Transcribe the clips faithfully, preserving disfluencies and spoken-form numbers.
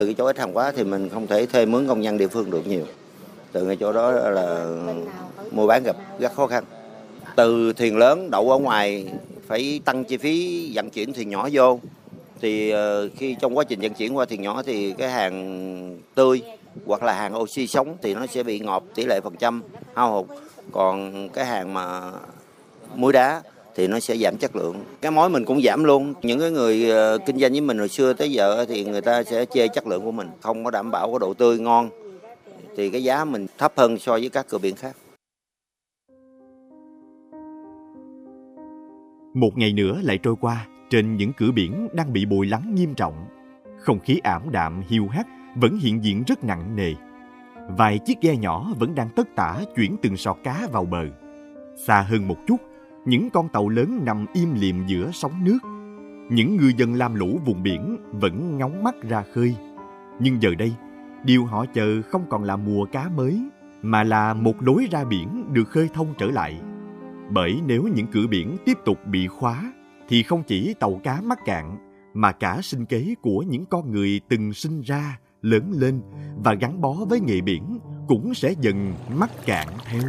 Từ cái chỗ ít hàng hóa thì mình không thể thuê mướn công nhân địa phương được nhiều. Từ cái chỗ đó là mua bán gặp rất khó khăn. Từ thuyền lớn đậu ở ngoài phải tăng chi phí vận chuyển thuyền nhỏ vô. Thì khi trong quá trình vận chuyển qua thuyền nhỏ thì cái hàng tươi hoặc là hàng oxy sống thì nó sẽ bị ngọt tỷ lệ phần trăm hao hụt. Còn cái hàng mà muối đá thì nó sẽ giảm chất lượng. Cái mối mình cũng giảm luôn. Những cái người kinh doanh với mình hồi xưa tới giờ thì người ta sẽ chê chất lượng của mình không có đảm bảo có độ tươi ngon. Thì cái giá mình thấp hơn so với các cửa biển khác. Một ngày nữa lại trôi qua, trên những cửa biển đang bị bồi lắng nghiêm trọng. Không khí ảm đạm hiu hắt vẫn hiện diện rất nặng nề. Vài chiếc ghe nhỏ vẫn đang tất tả chuyển từng sọt cá vào bờ. Xa hơn một chút, những con tàu lớn nằm im lìm giữa sóng nước. Những ngư dân lam lũ vùng biển vẫn ngóng mắt ra khơi. Nhưng giờ đây, điều họ chờ không còn là mùa cá mới, mà là một lối ra biển được khơi thông trở lại. Bởi nếu những cửa biển tiếp tục bị khóa, thì không chỉ tàu cá mắc cạn, mà cả sinh kế của những con người từng sinh ra, lớn lên và gắn bó với nghề biển cũng sẽ dần mắc cạn theo.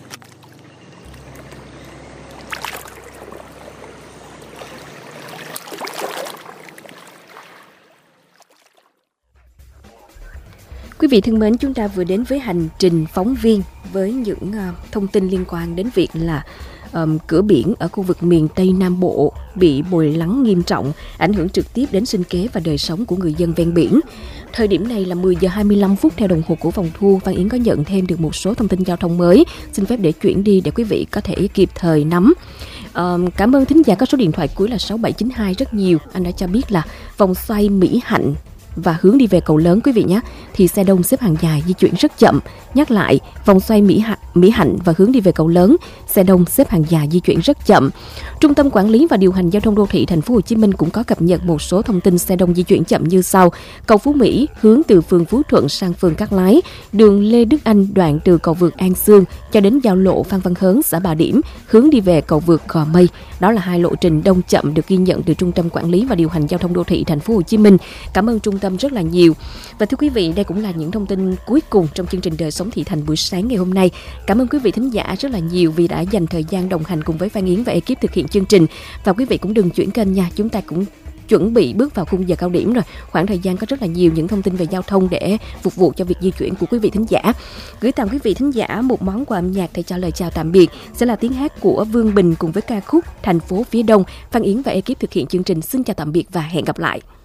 Quý vị thân mến, chúng ta vừa đến với hành trình phóng viên với những uh, thông tin liên quan đến việc là um, cửa biển ở khu vực miền Tây Nam Bộ bị bồi lắng nghiêm trọng, ảnh hưởng trực tiếp đến sinh kế và đời sống của người dân ven biển. Thời điểm này là mười giờ hai mươi lăm phút theo đồng hồ của phòng thu. Văn Yến có nhận thêm được một số thông tin giao thông mới. Xin phép để chuyển đi để quý vị có thể kịp thời nắm. Um, cảm ơn thính giả có số điện thoại cuối là sáu bảy chín hai rất nhiều. Anh đã cho biết là vòng xoay Mỹ Hạnh và hướng đi về cầu lớn quý vị nhé, thì xe đông xếp hàng dài di chuyển rất chậm. Nhắc lại, vòng xoay Mỹ Hạnh, Mỹ Hạnh và hướng đi về cầu lớn, xe đông xếp hàng dài di chuyển rất chậm. Trung tâm Quản lý và Điều hành Giao thông Đô thị Thành phố Hồ Chí Minh cũng có cập nhật một số thông tin xe đông di chuyển chậm như sau: cầu Phú Mỹ hướng từ phường Phú Thuận sang phường Cát Lái, đường Lê Đức Anh đoạn từ cầu vượt An Xương cho đến giao lộ Phan Văn Hớn xã Bà Điểm hướng đi về cầu vượt Gò Mây. Đó là hai lộ trình đông chậm được ghi nhận từ Trung tâm Quản lý và Điều hành Giao thông Đô thị Thành phố Hồ Chí Minh. Cảm ơn trung tâm rất là nhiều. Và thưa quý vị, đây cũng là những thông tin cuối cùng trong chương trình Đời Sống Thị Thành buổi sáng ngày hôm nay. Cảm ơn quý vị thính giả rất là nhiều vì đã dành thời gian đồng hành cùng với Phan Yến và ekip thực hiện chương trình. Và quý vị cũng đừng chuyển kênh nha, chúng ta cũng chuẩn bị bước vào khung giờ cao điểm rồi. Khoảng thời gian có rất là nhiều những thông tin về giao thông để phục vụ cho việc di chuyển của quý vị thính giả. Gửi tặng quý vị thính giả một món quà âm nhạc. Thầy cho lời chào tạm biệt sẽ là tiếng hát của Vương Bình cùng với ca khúc Thành phố Phía Đông. Phan Yến và ekip thực hiện chương trình xin chào tạm biệt và hẹn gặp lại.